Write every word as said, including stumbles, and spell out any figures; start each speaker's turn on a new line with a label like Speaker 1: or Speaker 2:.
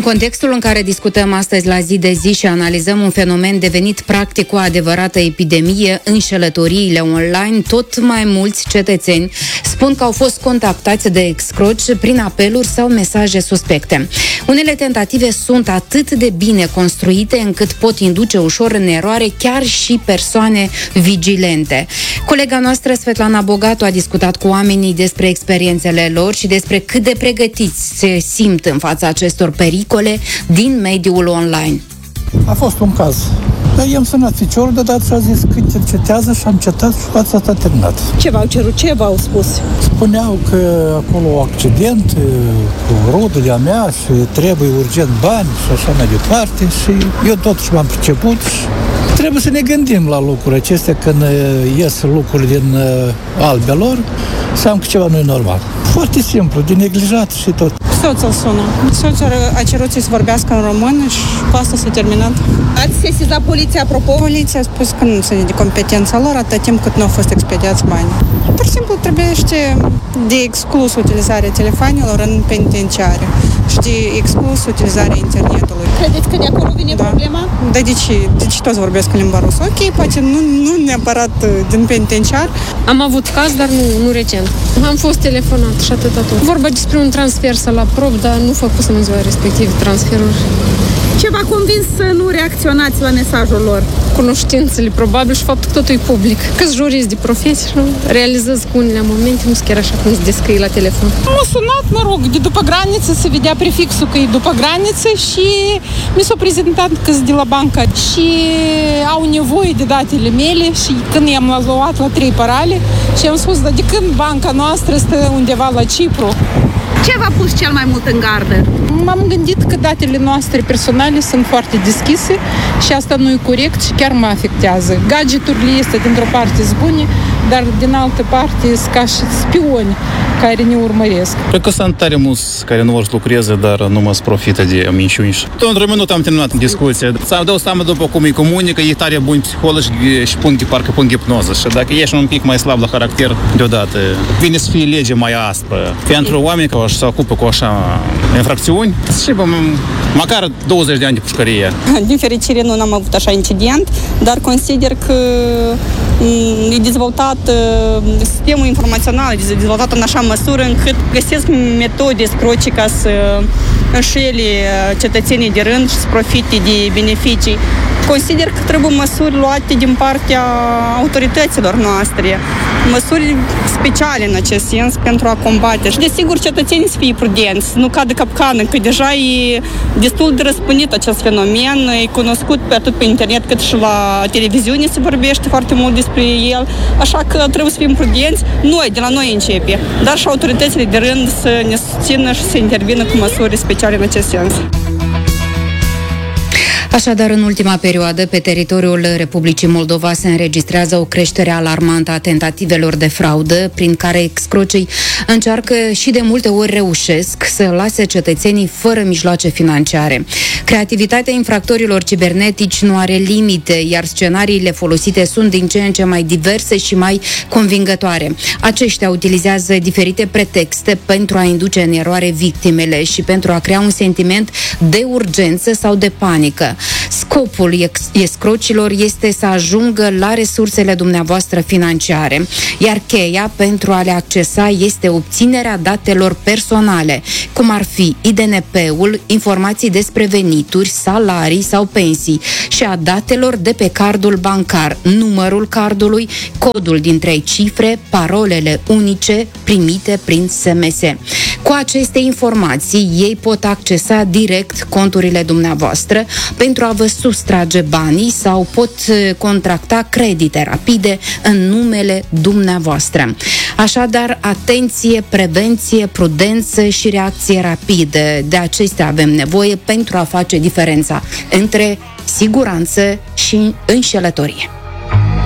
Speaker 1: În contextul în care discutăm astăzi la zi de zi și analizăm un fenomen devenit practic o adevărată epidemie, înșelătoriile online, tot mai mulți cetățeni spun că au fost contactați de excroci prin apeluri sau mesaje suspecte. Unele tentative sunt atât de bine construite încât pot induce ușor în eroare chiar și persoane vigilente. Colega noastră, Svetlana Bogatu, a discutat cu oamenii despre experiențele lor și despre cât de pregătiți se simt în fața acestor pericole din mediul online.
Speaker 2: A fost un caz. I-am sunat ficiorul de dată și a zis că cercetează și am cetat și fața asta a terminat.
Speaker 3: Ce v-au cerut? Ce v-au spus?
Speaker 2: Spuneau că acolo accident cu rudul de-a mea și trebuie urgent bani și așa mai departe și eu totuși m-am priceput și trebuie să ne gândim la lucruri acestea când ies lucrurile din albelor, înseamnă că ceva nu e normal. Foarte simplu, de neglijat și tot.
Speaker 3: Soțul sună. Soțul a cerut să-i vorbească în română și cu asta s-a terminat.
Speaker 4: Ați sesizat poliția, apropo?
Speaker 3: Poliția a spus că nu ține de competența lor atât timp cât nu au fost expediați bani. Pur și simplu trebuiește de exclus utilizarea telefonelor în penitenciare și de exclus utilizarea internetului.
Speaker 4: Credeți că de acolo vine
Speaker 3: da.
Speaker 4: problema?
Speaker 3: Da, de ce? De ce toți vorbesc în limba rusă? Ok, poate nu, nu neapărat din penitenciar.
Speaker 5: Am avut caz, dar nu, nu recent. Am fost telefonat și atât tot. Vorba despre un transfer sau la prob, dar nu făcusem în ziua respectiv transferuri.
Speaker 4: Ce v-a convins să nu reacționați la mesajul lor?
Speaker 5: Cunoștințele, probabil, și faptul că totul e public. Că-s jurist de profesie și realizez cu unele momente, nu chiar așa cum se descrie la telefon.
Speaker 6: M-a sunat, mă rog, de după graniță, se vedea prefixul că e după graniță și mi s-a prezentat că de la bancă și au nevoie de datele mele și când i-am luat la trei parale și am spus, dar de când banca noastră stă undeva la Cipru?
Speaker 4: Ce v-a pus cel mai mult în gardă?
Speaker 6: M-am gândit că datele noastre personale sunt foarte deschise și asta nu e corect și chiar mă afectează. Gadgeturile este dintr-o parte bune, dar din altă parte sunt ca și spioni care ne urmăresc.
Speaker 7: Cred că sunt tare mulți care nu vor să lucreze, dar nu mă profită de minciuni. Într-un minut am terminat discuția. Să-mi dau seama după cum îi comunică, e tare bun psihologi și pun, parcă pun hipnoză. Și dacă ești un pic mai slab la caracter, deodată vine să fie lege mai aspră. Pentru oameni care se ocupă cu așa infracțiuni, și măcar douăzeci de ani de pușcărie.
Speaker 8: Din fericire nu am avut așa incident, dar consider că e dezvoltat sistemul informațional, e dezvoltat în așa măsură încât găsesc metode scroce ca să înșele cetățenii de rând și să profite de beneficii. Consider că trebuie măsuri luate din partea autorităților noastre, măsuri speciale în acest sens pentru a combate. Și desigur cetățenii să fie prudenți, nu cadă capcană, că deja e destul de răspândit acest fenomen, e cunoscut pe atât pe internet cât și la televiziune se vorbește foarte mult despre el, așa că trebuie să fim prudenți, noi, de la noi începe, dar și autoritățile de rând să ne susțină și să intervină cu măsuri speciale în acest sens.
Speaker 1: Așadar, în ultima perioadă, pe teritoriul Republicii Moldova se înregistrează o creștere alarmantă a tentativelor de fraudă, prin care excrocii încearcă și de multe ori reușesc să lase cetățenii fără mijloace financiare. Creativitatea infractorilor cibernetici nu are limite, iar scenariile folosite sunt din ce în ce mai diverse și mai convingătoare. Aceștia utilizează diferite pretexte pentru a induce în eroare victimele și pentru a crea un sentiment de urgență sau de panică. Scopul escrocilor este să ajungă la resursele dumneavoastră financiare, iar cheia pentru a le accesa este obținerea datelor personale, cum ar fi I D N P-ul, informații despre venituri, salarii sau pensii și a datelor de pe cardul bancar, numărul cardului, codul din trei cifre, parolele unice primite prin S M S. Cu aceste informații, ei pot accesa direct conturile dumneavoastră pentru a vă sustrage banii sau pot contracta credite rapide în numele dumneavoastră. Așadar, atenție, prevenție, prudență și reacție rapidă. De acestea avem nevoie pentru a face diferența între siguranță și înșelătorie.